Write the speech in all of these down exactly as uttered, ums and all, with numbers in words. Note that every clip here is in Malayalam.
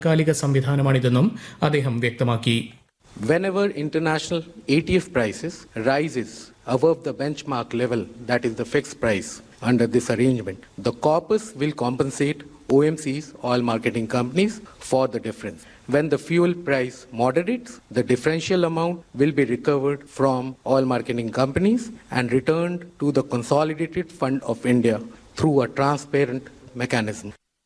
കാലിക സംവിധാനമാണിതെന്നും അദ്ദേഹം വ്യക്തമാക്കി. Whenever international A T F prices rises above the benchmark level, that is the fixed price under this arrangement, the corpus will compensate O M Cs, oil marketing companies, for the difference. When the fuel price moderates, the differential amount will be recovered from oil marketing companies and returned to the Consolidated Fund of India through a transparent mechanism.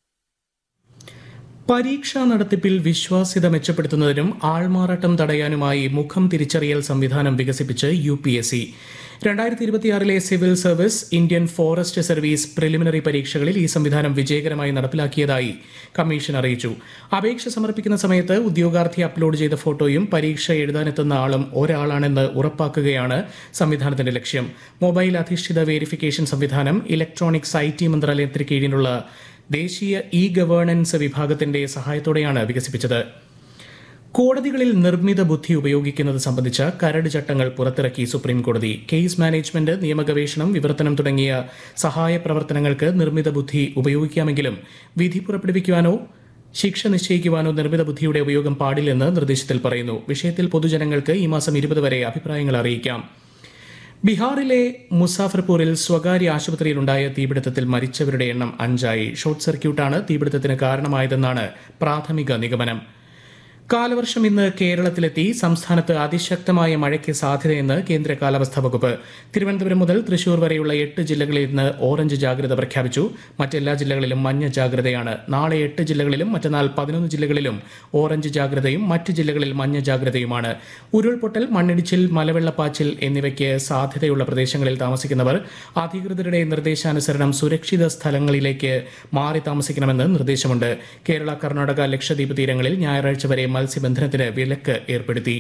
പരീക്ഷാ നടത്തിപ്പിൽ വിശ്വാസ്യത മെച്ചപ്പെടുത്തുന്നതിനും ആൾമാറാട്ടം തടയാനുമായി മുഖം തിരിച്ചറിയൽ സംവിധാനം വികസിപ്പിച്ച് യു പി എസ് സി. രണ്ടായിരത്തി ഇരുപത്തിയാറിലെ civil service, Indian forest service preliminary പരീക്ഷകളിൽ ഈ സംവിധാനം വിജയകരമായി നടപ്പിലാക്കിയതായി കമ്മീഷൻ അറിയിച്ചു. അപേക്ഷ സമർപ്പിക്കുന്ന സമയത്ത് ഉദ്യോഗാർത്ഥി അപ്ലോഡ് ചെയ്ത ഫോട്ടോയും പരീക്ഷ എഴുതാനെത്തുന്ന ആളും ഒരാളാണെന്ന് ഉറപ്പാക്കുകയാണ് സംവിധാനത്തിന്റെ ലക്ഷ്യം. മൊബൈൽ അധിഷ്ഠിത വേരിഫിക്കേഷൻ സംവിധാനം ഇലക്ട്രോണിക്സ് ഐ ടി മന്ത്രാലയത്തിന് കീഴിലുള്ള ദേശീയ ഇ ഗവേണൻസ് വിഭാഗത്തിന്റെ സഹായത്തോടെയാണ് വികസിപ്പിച്ചത്. കോടതികളിൽ നിർമ്മിത ബുദ്ധി ഉപയോഗിക്കുന്നത് സംബന്ധിച്ച കരട് ചട്ടങ്ങൾ പുറത്തിറക്കി സുപ്രീംകോടതി. കേസ് മാനേജ്മെന്റ്, നിയമഗവേഷണം, വിവർത്തനം തുടങ്ങിയ സഹായ പ്രവർത്തനങ്ങൾക്ക് നിർമ്മിത ബുദ്ധി ഉപയോഗിക്കാമെങ്കിലും വിധി പുറപ്പെടുവിക്കുവാനോ ശിക്ഷ നിശ്ചയിക്കുവാനോ നിർമ്മിത ബുദ്ധിയുടെ ഉപയോഗം പാടില്ലെന്ന് നിർദ്ദേശത്തിൽ പറയുന്നു. വിഷയത്തിൽ പൊതുജനങ്ങൾക്ക് ഈ മാസം ഇരുപത് വരെ അഭിപ്രായങ്ങൾ അറിയിക്കാം. ബീഹാറിലെ മുസാഫർപൂരിൽ സ്വകാര്യ ആശുപത്രിയിലുണ്ടായ തീപിടുത്തത്തിൽ മരിച്ചവരുടെ എണ്ണം അഞ്ചായി. ഷോർട്ട് സർക്യൂട്ടാണ് തീപിടുത്തത്തിന് കാരണമായതെന്നാണ് പ്രാഥമിക നിഗമനം. കാലവർഷം ഇന്ന് കേരളത്തിലെത്തി. സംസ്ഥാനത്ത് അതിശക്തമായ മഴയ്ക്ക് സാധ്യതയെന്ന് കേന്ദ്ര കാലാവസ്ഥാ വകുപ്പ്. തിരുവനന്തപുരം മുതൽ തൃശൂർ വരെയുള്ള എട്ട് ജില്ലകളിൽ ഇന്ന് ഓറഞ്ച് ജാഗ്രത പ്രഖ്യാപിച്ചു. മറ്റെല്ലാ ജില്ലകളിലും മഞ്ഞ ജാഗ്രതയാണ്. നാളെ എട്ട് ജില്ലകളിലും മറ്റന്നാൾ പതിനൊന്ന് ജില്ലകളിലും ഓറഞ്ച് ജാഗ്രതയും മറ്റ് ജില്ലകളിൽ മഞ്ഞ ജാഗ്രതയുമാണ്. ഉരുൾപൊട്ടൽ, മണ്ണിടിച്ചിൽ, മലവെള്ളപ്പാച്ചിൽ എന്നിവയ്ക്ക് സാധ്യതയുള്ള പ്രദേശങ്ങളിൽ താമസിക്കുന്നവർ അധികൃതരുടെ നിർദ്ദേശാനുസരണം സുരക്ഷിത സ്ഥലങ്ങളിലേക്ക് മാറി താമസിക്കണമെന്ന് നിർദ്ദേശമുണ്ട്. കേരള, കർണാടക, ലക്ഷദ്വീപ് തീരങ്ങളിൽ ഞായറാഴ്ച വരെ മത്സ്യബന്ധനത്തിന് വിലക്ക് ഏർപ്പെടുത്തി.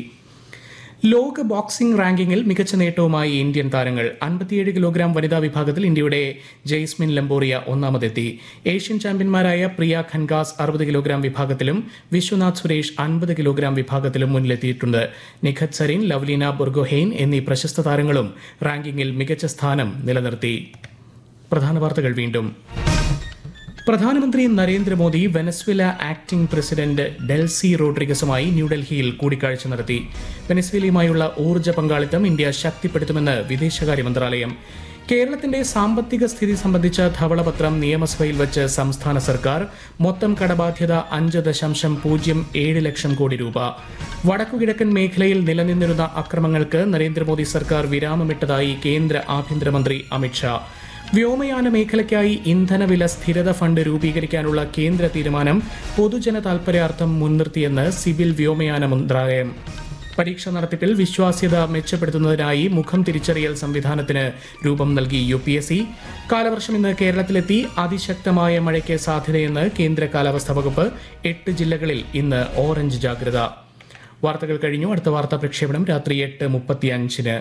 ലോക ബോക്സിംഗ് റാങ്കിങ്ങിൽ മികച്ച നേട്ടവുമായി ഇന്ത്യൻ താരങ്ങൾ. അൻപത്തിയേഴ് കിലോഗ്രാം വനിതാ വിഭാഗത്തിൽ ഇന്ത്യയുടെ ജെയ്സ്മിൻ ലംബോറിയ ഒന്നാമതെത്തി. ഏഷ്യൻ ചാമ്പ്യന്മാരായ പ്രിയ ഖൻഗാസ് അറുപത് കിലോഗ്രാം വിഭാഗത്തിലും വിശ്വനാഥ് സുരേഷ് അൻപത് കിലോഗ്രാം വിഭാഗത്തിലും മുന്നിലെത്തിയിട്ടുണ്ട്. നിഖത് സരീൻ, ലവ്ലീന ബുർഗോഹെയ്ൻ എന്നീ പ്രശസ്ത താരങ്ങളും റാങ്കിങ്ങിൽ മികച്ച സ്ഥാനം നിലനിർത്തി. പ്രധാന വാർത്തകൾ വീണ്ടും. പ്രധാനമന്ത്രി Narendra Modi Venezuela acting president Delcy റോഡ്രിഗസുമായി ന്യൂഡൽഹിയിൽ കൂടിക്കാഴ്ച നടത്തി. വെനസ്വേലയുമായുള്ള ഊർജ്ജ പങ്കാളിത്തം ഇന്ത്യ ശക്തിപ്പെടുത്തുമെന്ന് വിദേശകാര്യ മന്ത്രാലയം. കേരളത്തിന്റെ സാമ്പത്തിക സ്ഥിതി സംബന്ധിച്ച ധവളപത്രം നിയമസഭയിൽ വച്ച് സംസ്ഥാന സർക്കാർ. മൊത്തം കടബാധ്യത അഞ്ച് ദശാംശം പൂജ്യം ഏഴ് ലക്ഷം കോടി രൂപ. വടക്കുകിഴക്കൻ മേഖലയിൽ നിലനിന്നിരുന്ന അക്രമങ്ങൾക്ക് നരേന്ദ്രമോദി സർക്കാർ വിരാമമിട്ടതായി കേന്ദ്ര ആഭ്യന്തരമന്ത്രി അമിത്ഷാ. വ്യോമയാന മേഖലയ്ക്കായി ഇന്ധനവില സ്ഥിരത ഫണ്ട് രൂപീകരിക്കാനുള്ള കേന്ദ്ര തീരുമാനം പൊതുജന താൽപര്യാർത്ഥം മുൻനിർത്തിയെന്ന് സിവിൽ വ്യോമയാന മന്ത്രാലയം. പരീക്ഷാ നടത്തിപ്പിൽ വിശ്വാസ്യത മെച്ചപ്പെടുത്തുന്നതിനായി മുഖം തിരിച്ചറിയൽ സംവിധാനത്തിന് രൂപം നൽകി യു പി എസ് സി. കാലവർഷം ഇന്ന് കേരളത്തിലെത്തി. അതിശക്തമായ മഴയ്ക്ക് സാധ്യതയെന്ന് കേന്ദ്ര കാലാവസ്ഥാ വകുപ്പ്. എട്ട് ജില്ലകളിൽ ഇന്ന് ഓറഞ്ച് ജാഗ്രത. വാർത്തകൾ കഴിഞ്ഞു. അടുത്ത വാർത്താ പ്രക്ഷേപണം രാത്രി എട്ട് മുപ്പത്തിയഞ്ചിന്.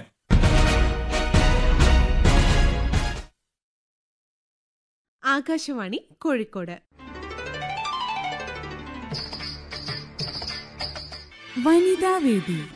ആകാശവാണി കോഴിക്കോട്. വനിതാവേദി.